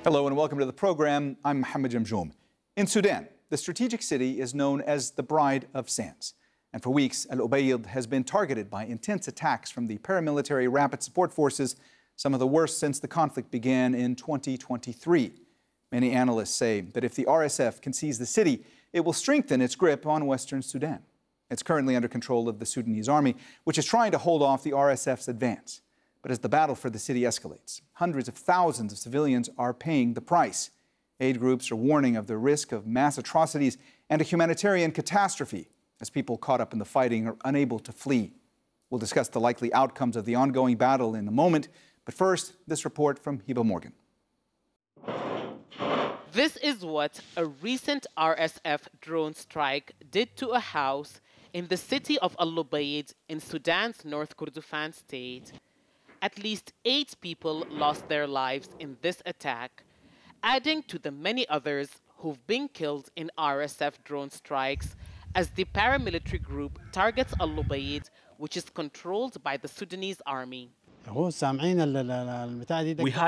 Hello and welcome to the program. I'm Mohammed Jamjoom. In Sudan, the strategic city is known as the Bride of Sands. And for weeks, Al Ubaid has been targeted by intense attacks from the paramilitary rapid support forces, some of the worst since the conflict began in 2023. Many analysts say that if the RSF can seize the city, it will strengthen its grip on Western Sudan. It's currently under control of the Sudanese army, which is trying to hold off the RSF's advance. But as the battle for the city escalates, hundreds of thousands of civilians are paying the price. Aid groups are warning of the risk of mass atrocities and a humanitarian catastrophe as people caught up in the fighting are unable to flee. We'll discuss the likely outcomes of the ongoing battle in a moment, but first, this report from Hiba Morgan. This is what a recent RSF drone strike did to a house in the city of Al Ubaid in Sudan's North Kordofan state. At least 8 people lost their lives in this attack, adding to the many others who've been killed in RSF drone strikes as the paramilitary group targets Al Ubaid, which is controlled by the Sudanese army. We had